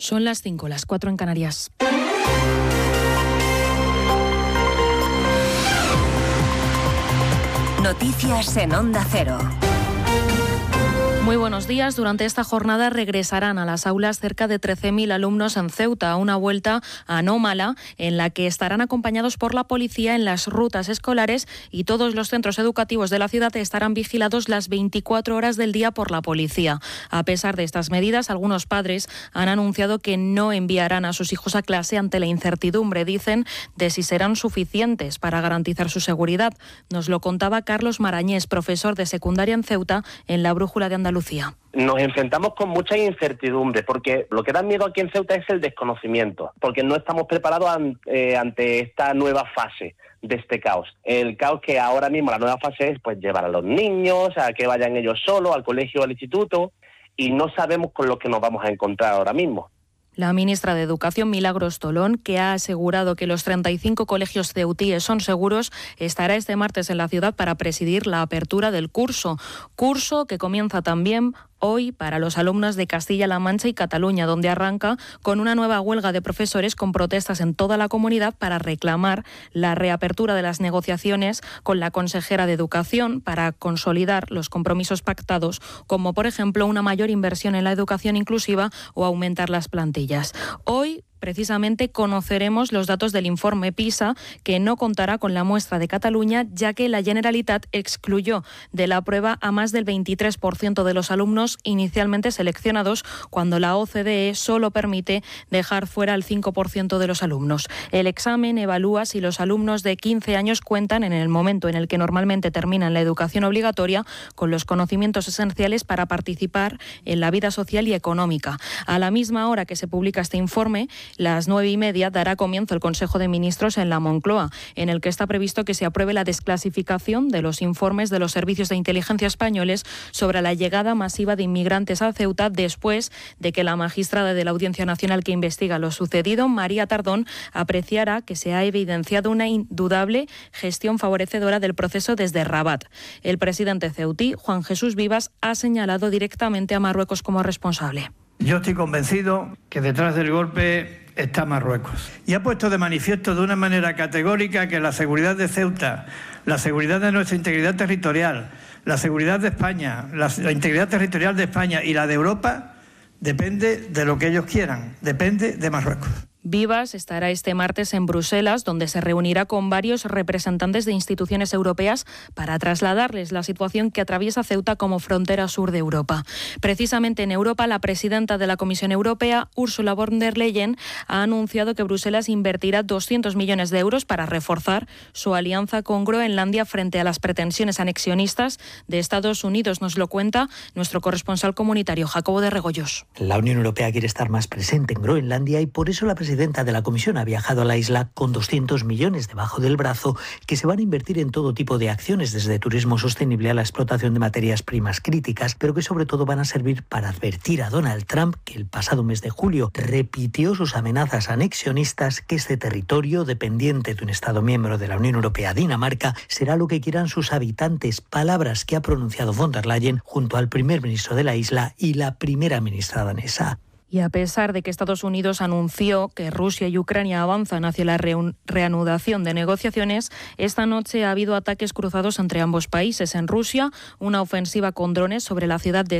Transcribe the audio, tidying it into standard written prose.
Son las 5, las 4 en Canarias. Noticias en Onda Cero. Muy buenos días. Durante esta jornada regresarán a las aulas cerca de 13.000 alumnos en Ceuta, una vuelta anómala en la que estarán acompañados por la policía en las rutas escolares y todos los centros educativos de la ciudad estarán vigilados las 24 horas del día por la policía. A pesar de estas medidas, algunos padres han anunciado que no enviarán a sus hijos a clase ante la incertidumbre, dicen, de si serán suficientes para garantizar su seguridad. Nos lo contaba Carlos Marañés, profesor de secundaria en Ceuta, en La Brújula de Andalucía. Nos enfrentamos con mucha incertidumbre porque lo que da miedo aquí en Ceuta es el desconocimiento, porque no estamos preparados ante esta nueva fase de este caos. El caos que ahora mismo, la nueva fase es pues llevar a los niños, a que vayan ellos solos al colegio o al instituto, y no sabemos con lo que nos vamos a encontrar ahora mismo. La ministra de Educación, Milagros Tolón, que ha asegurado que los 35 colegios ceutíes son seguros, estará este martes en la ciudad para presidir la apertura del curso que comienza también hoy para los alumnos de Castilla-La Mancha y Cataluña, donde arranca con una nueva huelga de profesores con protestas en toda la comunidad para reclamar la reapertura de las negociaciones con la consejera de Educación para consolidar los compromisos pactados, como por ejemplo una mayor inversión en la educación inclusiva o aumentar las plantillas. Hoy, precisamente, conoceremos los datos del informe PISA, que no contará con la muestra de Cataluña, ya que la Generalitat excluyó de la prueba a más del 23% de los alumnos inicialmente seleccionados, cuando la OCDE solo permite dejar fuera al 5% de los alumnos. El examen evalúa si los alumnos de 15 años cuentan, en el momento en el que normalmente terminan la educación obligatoria, con los conocimientos esenciales para participar en la vida social y económica. A la misma hora que se publica este informe, las 9:30, dará comienzo el Consejo de Ministros en la Moncloa, en el que está previsto que se apruebe la desclasificación de los informes de los servicios de inteligencia españoles sobre la llegada masiva de inmigrantes a Ceuta, después de que la magistrada de la Audiencia Nacional que investiga lo sucedido, María Tardón, apreciara que se ha evidenciado una indudable gestión favorecedora del proceso desde Rabat. El presidente ceutí, Juan Jesús Vivas, ha señalado directamente a Marruecos como responsable. Yo estoy convencido que detrás del golpe está Marruecos. Y ha puesto de manifiesto de una manera categórica que la seguridad de Ceuta, la seguridad de nuestra integridad territorial, la seguridad de España, la integridad territorial de España y la de Europa depende de lo que ellos quieran, depende de Marruecos. Vivas estará este martes en Bruselas, donde se reunirá con varios representantes de instituciones europeas para trasladarles la situación que atraviesa Ceuta como frontera sur de Europa. Precisamente en Europa, la presidenta de la Comisión Europea, Ursula von der Leyen, ha anunciado que Bruselas invertirá 200 millones de euros para reforzar su alianza con Groenlandia frente a las pretensiones anexionistas de Estados Unidos. Nos lo cuenta nuestro corresponsal comunitario, Jacobo de Regoyos. La Unión Europea quiere estar más presente en Groenlandia y por eso la presidenta de la Comisión ha viajado a la isla con 200 millones debajo del brazo que se van a invertir en todo tipo de acciones, desde turismo sostenible a la explotación de materias primas críticas, pero que sobre todo van a servir para advertir a Donald Trump, que el pasado mes de julio repitió sus amenazas anexionistas, que este territorio, dependiente de un Estado miembro de la Unión Europea, Dinamarca, será lo que quieran sus habitantes, palabras que ha pronunciado von der Leyen junto al primer ministro de la isla y la primera ministra danesa. Y a pesar de que Estados Unidos anunció que Rusia y Ucrania avanzan hacia la reanudación de negociaciones, esta noche ha habido ataques cruzados entre ambos países. En Rusia, una ofensiva con drones sobre la ciudad de